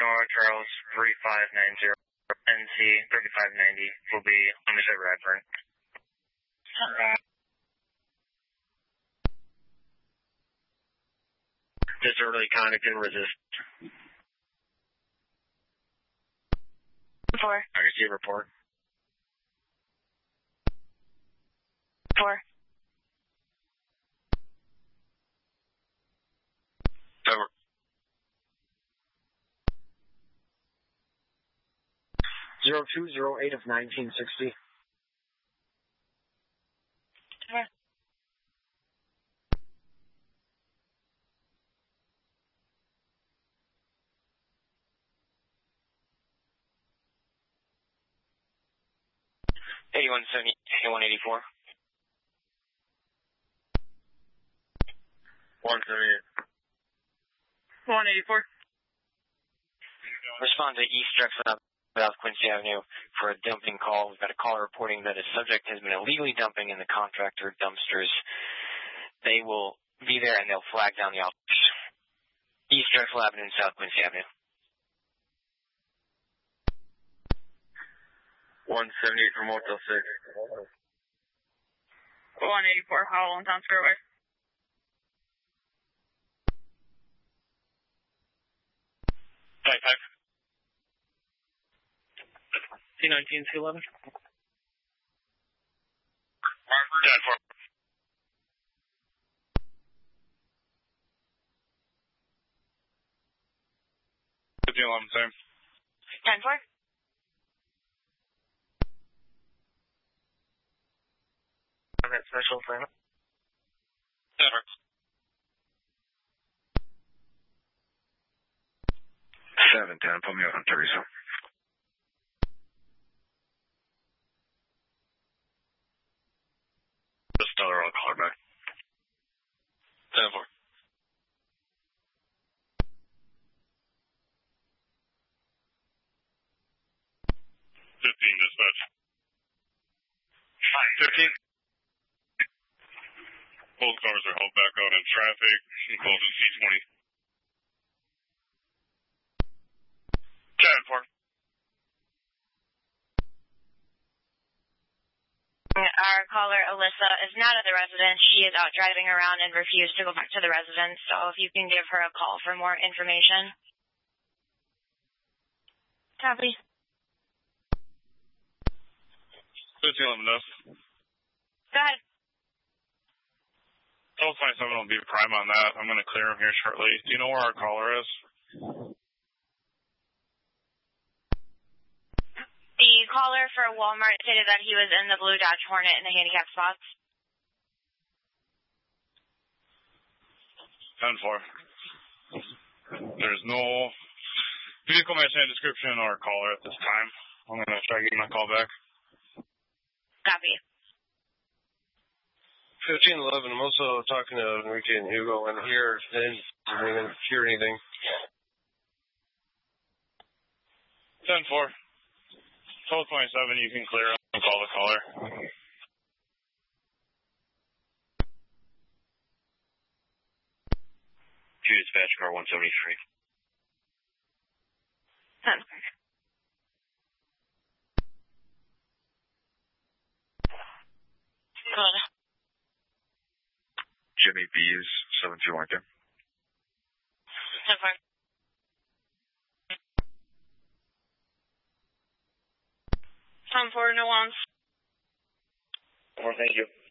Nora Charles 3590, NC 3590 will be limited at Radburn. Disorderly conduct and resist. 4. I receive report. 4. Over. 0208 of 1960. Over. 8170, 8184. 178. 184. Respond to East Drexel South Quincy Avenue for a dumping call. We've got a caller reporting that a subject has been illegally dumping in the contractor dumpsters. They will be there and they'll flag down the officers. East Drexel Avenue and South Quincy Avenue. 178 from Motel 6. 184 Howell and Town Square. Type 5. T19 211. 10-4. Same. 10-4. On that special assignment. 710, put me on Teresa. Just tell her I'll call her back. 10-4. 15 dispatch. 15. Both cars are held back out in traffic, including C20. 10-4. Our caller, Alyssa, is not at the residence. She is out driving around and refused to go back to the residence. So if you can give her a call for more information. Copy. 1511 F. Go ahead. I'll find someone will be prime on that. I'm going to clear him here shortly. Do you know where our caller is? The caller for Walmart stated that he was in the blue Dodge Hornet in the handicap spots. 10-4. There's no vehicle matching description or caller at this time. I'm going to try to get my call back. Copy. 1511, I'm also talking to Enrique and Hugo in here. They didn't hear anything. 10-4. 1227, you can clear up and call the caller. Two dispatch car 173. 10-4. Good. Jimmy B's 721. 10-4. 10-4, no ones. Thank you.